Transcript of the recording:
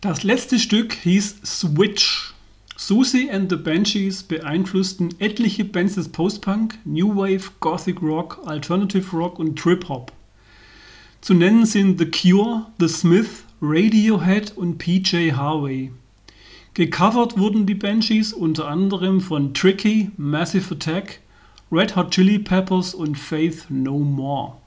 Das letzte Stück hieß Switch. Siouxsie and the Banshees beeinflussten etliche Bands des Post-Punk, New Wave, Gothic Rock, Alternative Rock und Trip-Hop. Zu nennen sind The Cure, The Smiths, Radiohead und PJ Harvey. Gecovert wurden die Banshees unter anderem von Tricky, Massive Attack, Red Hot Chili Peppers und Faith No More.